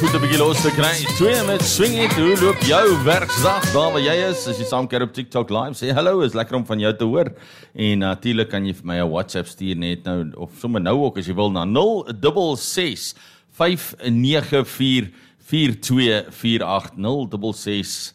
Goed 'n bietjie los te kry. 2 met Swing It. Hoe loop jou werksdag daar waar jy is? As jy saamkyk op TikTok live, sê hallo, is lekker om van jou te hoor. En natuurlik kan jy vir my 'n WhatsApp stuur net nou of sommer nou ook as jy wil na 066 594 4248 066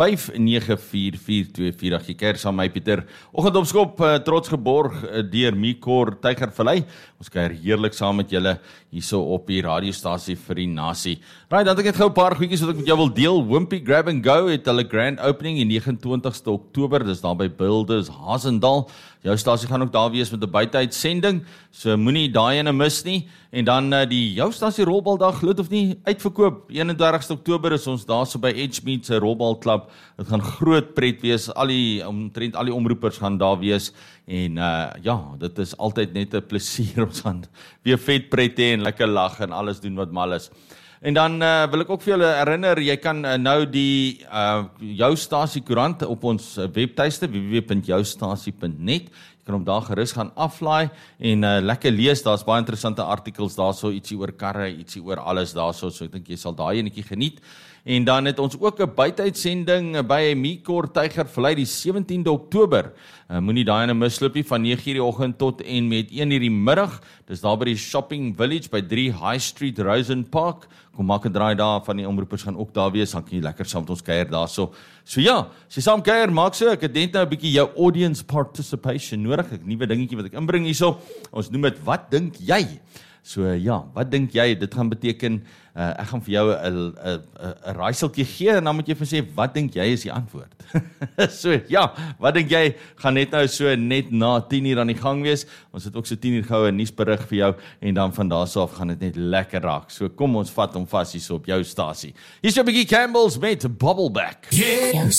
5944248. Jy keer saam my Pieter. Oggendopskop trots geborg deur Mikor Tygervallei. Ons kuier heerlik saam met julle hierso op die radiostasie vir die nasie. Right, dan het ek net gou 'n paar goedjies wat ek met jou wil deel. Wimpy Grab and Go het hulle grand opening die 29ste Oktober. Dis daar by Builders Hazendal. Jou stasie gaan ook daar wees met 'n buiteuitsending. So moenie daai ene mis nie. En dan die jou stasie rolbaldag, glo of nie, uitverkoop. 31ste Oktober is ons daar so by Edgemead se rolbalklub. Dit gaan groot pret wees. Omtrent al die omroepers gaan daar wees. En ja, dit is altyd net 'n plesier. Ons gaan weer vet pret hê en lekker lag en alles doen wat mal is. En dan wil ek ook vir julle herinner, jy kan nou die jou stasie koerant op ons webtuiste www.joustasie.net. Jy kan hom daar gerus gaan aflaai en lekker lees. Daar's baie interessante artikels daarso, ietsie oor karre, ietsie oor alles daarso. So ek dink jy sal daai enetjie geniet. En dan het ons ook 'n buiteuitsending by Mikor Tygervallei die 17de Oktober. Moenie daai ene misloop nie, van 9:00 die oggend tot en met 1:00 die middag. Dis daar by die Shopping Village by 3 High Street, Rosen Park. Kom maak 'n draai daar, van die omroepers gaan ook daar wees. Dan kan jy lekker saam met ons kuier daarso. So ja, as jy saam kuier, maak so. Ek het net nou 'n bietjie jou audience participation nodig. 'n Nuwe dingetjie wat ek inbring hierso. Ons noem dit wat dink jy? So ja, wat dink jy? Dit gaan beteken ek gaan vir jou 'n raaiseltjie gee en dan moet jy vir sê wat dink jy is die antwoord. So ja, wat dink jy gaan net nou so net na 10:00 aan die gang wees. Ons het ook so 10:00 gou 'n nuusberig vir jou en dan van daar af gaan dit net lekker raak. So kom ons vat hom vas hier so op jou stasie. Hier's 'n bietjie Campbell's met Bubbleback. Yeah.